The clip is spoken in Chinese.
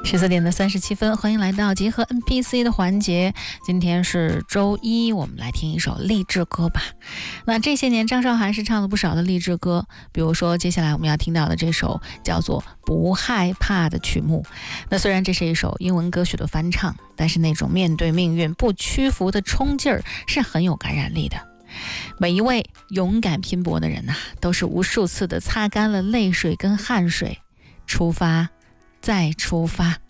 14:37，欢迎来到结合 NPC 的环节。今天是周一，我们来听一首励志歌吧。那这些年张韶涵是唱了不少的励志歌，比如说接下来我们要听到的这首叫做《不害怕》的曲目。那虽然这是一首英文歌曲的翻唱，但是那种面对命运不屈服的冲劲儿是很有感染力的。每一位勇敢拼搏的人呐，都是无数次的擦干了泪水跟汗水，出发再出发。